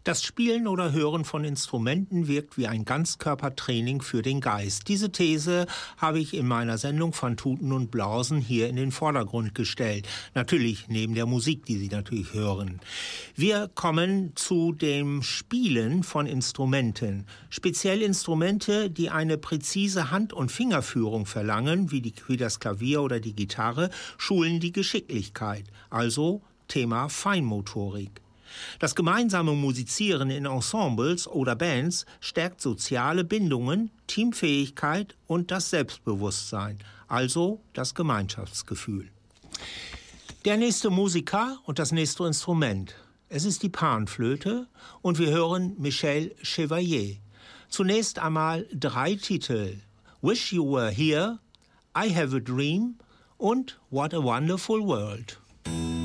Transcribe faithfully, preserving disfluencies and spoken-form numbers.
Das Spielen oder Hören von Instrumenten wirkt wie ein Ganzkörpertraining für den Geist. Diese These habe ich in meiner Sendung von Tuten und Blausen hier in den Vordergrund gestellt. Natürlich neben der Musik, die Sie natürlich hören. Wir kommen zu dem Spielen von Instrumenten. Speziell Instrumente, die eine präzise Hand- und Fingerführung verlangen, wie, die, wie das Klavier oder die Gitarre, schulen die Geschicklichkeit. Also Thema Feinmotorik. Das gemeinsame Musizieren in Ensembles oder Bands stärkt soziale Bindungen, Teamfähigkeit und das Selbstbewusstsein, also das Gemeinschaftsgefühl. Der nächste Musiker und das nächste Instrument. Es ist die Panflöte und wir hören Michel Chevalier. Zunächst einmal drei Titel: Wish You Were Here, I Have a Dream und What a Wonderful World.